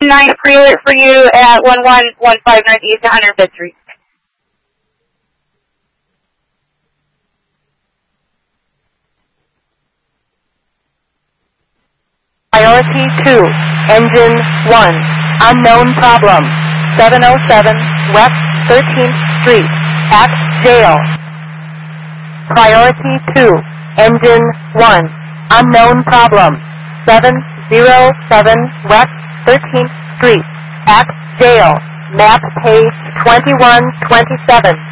9 pre-alert for you at 1115 Northeast 105th Street. Priority 2, Engine 1, unknown problem, 707 West 13th Street, at jail. Priority 2, Engine 1, unknown problem, 707 West 13th Street, at jail. Map page 2127.